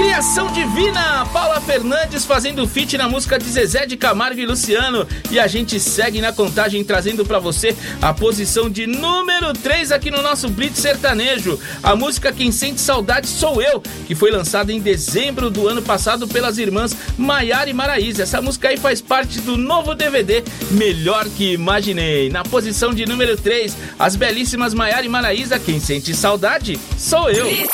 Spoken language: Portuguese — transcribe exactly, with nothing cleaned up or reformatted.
Criação Divina, Paula Fernandes fazendo feat na música de Zezé de Camargo e Luciano. E a gente segue na contagem trazendo pra você a posição de número três aqui no nosso Blitz Sertanejo. A música Quem Sente Saudade Sou Eu, que foi lançada em dezembro do ano passado pelas irmãs Maiara e Maraísa. Essa música aí faz parte do novo D V D Melhor Que Imaginei. Na posição de número três, as belíssimas Maiara e Maraísa, Quem Sente Saudade Sou Eu.